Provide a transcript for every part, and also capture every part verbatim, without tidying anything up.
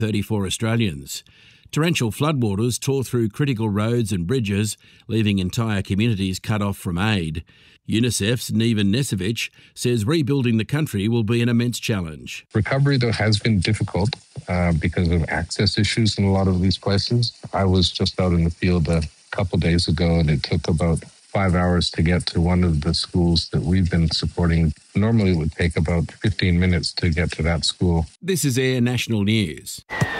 thirty-four Australians. Torrential floodwaters tore through critical roads and bridges, leaving entire communities cut off from aid. UNICEF's Neven Nesevic says rebuilding the country will be an immense challenge. Recovery, though, has been difficult uh, because of access issues in a lot of these places. I was just out in the field a couple days ago, and it took about five hours to get to one of the schools that we've been supporting. Normally, it would take about fifteen minutes to get to that school. This is Air National News.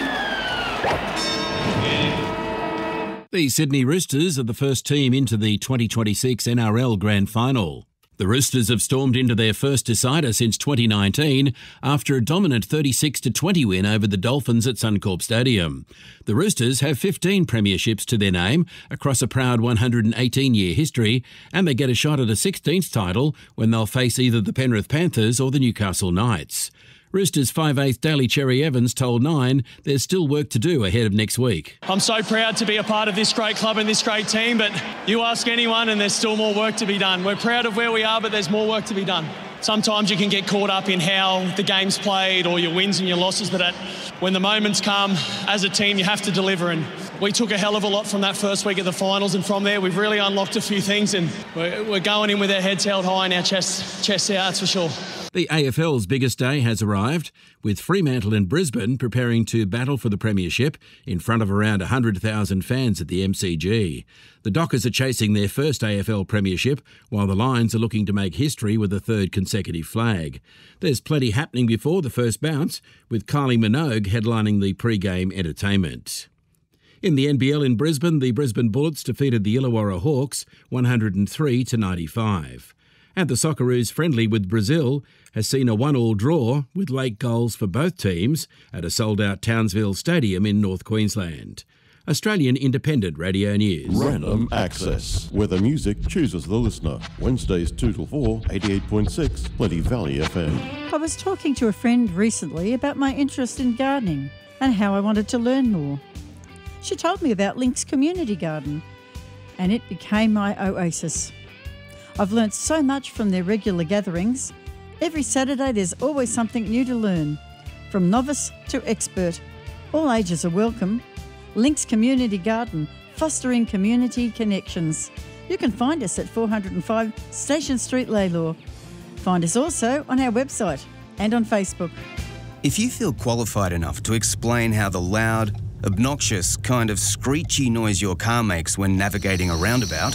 The Sydney Roosters are the first team into the twenty twenty-six N R L Grand Final. The Roosters have stormed into their first decider since twenty nineteen after a dominant thirty-six to twenty win over the Dolphins at Suncorp Stadium. The Roosters have fifteen premierships to their name across a proud one hundred eighteen year history, and they get a shot at a sixteenth title when they'll face either the Penrith Panthers or the Newcastle Knights. Roosters five eighth Daly Cherry Evans told Nine there's still work to do ahead of next week. I'm so proud to be a part of this great club and this great team, but you ask anyone and there's still more work to be done. We're proud of where we are, but there's more work to be done. Sometimes you can get caught up in how the game's played or your wins and your losses, but at, when the moments come, as a team, you have to deliver. And we took a hell of a lot from that first week of the finals, and from there we've really unlocked a few things, and we're, we're going in with our heads held high and our chests, chests out, that's for sure. The A F L's biggest day has arrived, with Fremantle and Brisbane preparing to battle for the premiership in front of around one hundred thousand fans at the M C G. The Dockers are chasing their first A F L premiership, while the Lions are looking to make history with a third consecutive flag. There's plenty happening before the first bounce, with Kylie Minogue headlining the pre-game entertainment. In the N B L in Brisbane, the Brisbane Bullets defeated the Illawarra Hawks one hundred three to ninety-five. And the Socceroos friendly with Brazil has seen a one-all draw with late goals for both teams at a sold-out Townsville Stadium in North Queensland. Australian Independent Radio News. Random Access, where the music chooses the listener. Wednesdays two till four, eighty-eight point six, Plenty Valley F M. I was talking to a friend recently about my interest in gardening and how I wanted to learn more. She told me about Link's Community Garden, and it became my oasis. I've learnt so much from their regular gatherings. Every Saturday there's always something new to learn. From novice to expert, all ages are welcome. Link's Community Garden, fostering community connections. You can find us at four oh five Station Street, Lalor. Find us also on our website and on Facebook. If you feel qualified enough to explain how the loud, obnoxious, kind of screechy noise your car makes when navigating a roundabout,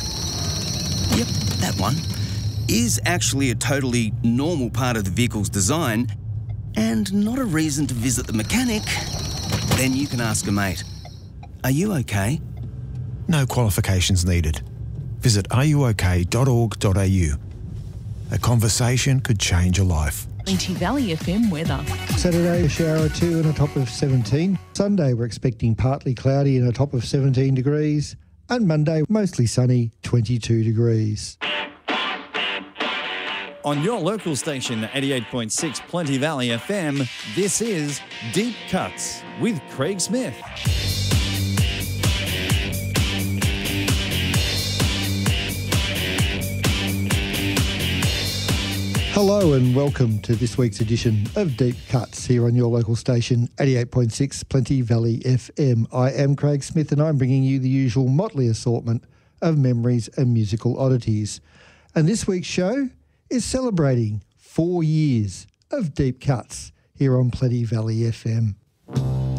yep, that one, is actually a totally normal part of the vehicle's design and not a reason to visit the mechanic, then you can ask a mate. Are you okay? No qualifications needed. Visit are you okay dot org dot a u. A conversation could change a life. Plenty Valley F M weather. Saturday, a shower or two and a top of seventeen. Sunday, we're expecting partly cloudy and a top of seventeen degrees. And Monday, mostly sunny, twenty-two degrees. On your local station, eighty-eight point six Plenty Valley F M, this is Deep Cuts with Craig Smith. Hello and welcome to this week's edition of Deep Cuts here on your local station, eighty-eight point six Plenty Valley F M. I am Craig Smith and I'm bringing you the usual motley assortment of memories and musical oddities. And this week's show is celebrating four years of Deep Cuts here on Plenty Valley F M.